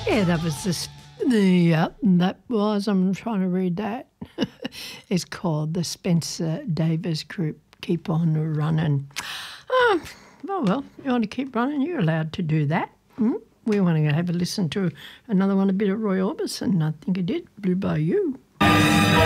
Yeah, that was that was, I'm trying to read that. It's called the Spencer Davis Group, Keep On Running. Oh, well, you want to keep running, you're allowed to do that. We want to have a listen to another one, a bit of Roy Orbison. I think it did, Blue Bayou.